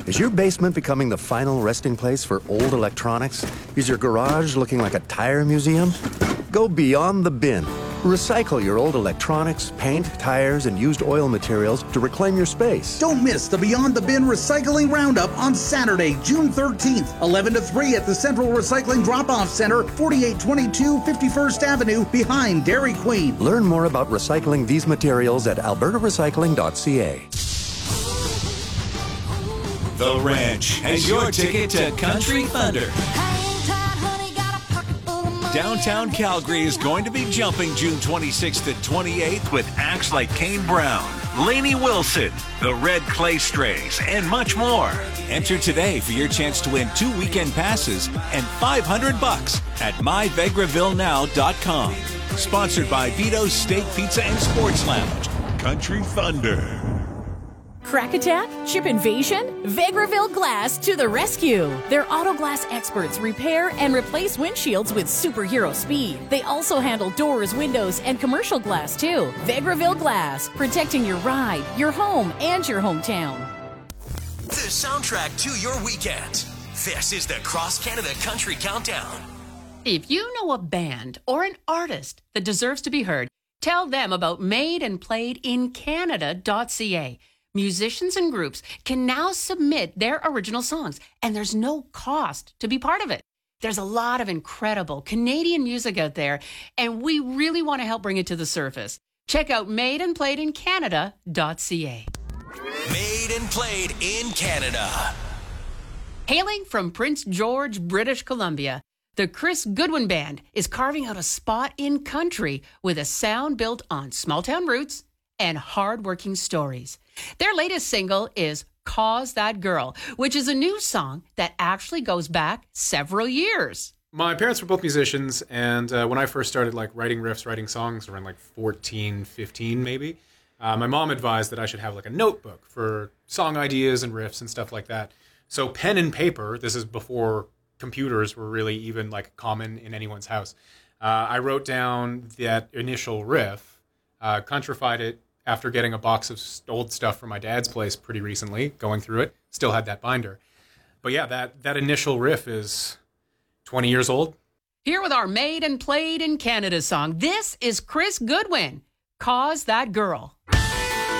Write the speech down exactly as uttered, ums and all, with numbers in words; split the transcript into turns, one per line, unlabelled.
Is your basement becoming the final resting place for old electronics? Is your garage looking like a tire museum? Go beyond the bin. Recycle your old electronics, paint, tires, and used oil materials to reclaim your space.
Don't miss the Beyond the Bin Recycling Roundup on Saturday, June thirteenth, eleven to three at the Central Recycling Drop-Off Center, forty-eight twenty-two fifty-first Avenue, behind Dairy Queen.
Learn more about recycling these materials at alberta recycling dot c a.
The Ranch has your ticket to Country Thunder. Downtown Calgary is going to be jumping June twenty-sixth to twenty-eighth with acts like Kane Brown, Lainey Wilson, the Red Clay Strays, and much more. Enter today for your chance to win two weekend passes and five hundred bucks at my vegreville now dot com. Sponsored by Vito's Steak Pizza and Sports Lounge. Country Thunder.
Crack attack? Chip invasion? Vegreville Glass to the rescue. Their auto glass experts repair and replace windshields with superhero speed. They also handle doors, windows, and commercial glass too. Vegreville Glass, protecting your ride, your home, and your hometown.
The soundtrack to your weekend. This is the Cross Canada Country Countdown.
If you know a band or an artist that deserves to be heard, tell them about made and played in canada dot c a. Musicians and groups can now submit their original songs, and there's no cost to be part of it. There's a lot of incredible Canadian music out there, and we really want to help bring it to the surface. Check out made and played in canada dot c a.
Made and Played in Canada.
Hailing from Prince George, British Columbia, the Chris Goodwin Band is carving out a spot in country with a sound built on small-town roots and hard-working stories. Their latest single is Cause That Girl, which is a new song that actually goes back several years.
My parents were both musicians, and uh, when I first started like writing riffs, writing songs around like fourteen, fifteen maybe, uh, my mom advised that I should have like a notebook for song ideas and riffs and stuff like that. So pen and paper, this is before computers were really even like common in anyone's house. Uh, I wrote down that initial riff, uh, countrified it after getting a box of old stuff from my dad's place pretty recently, going through it. Still had that binder. But yeah, that, that initial riff is twenty years old.
Here with our Made and Played in Canada song, this is Chris Goodwin, Cause That Girl.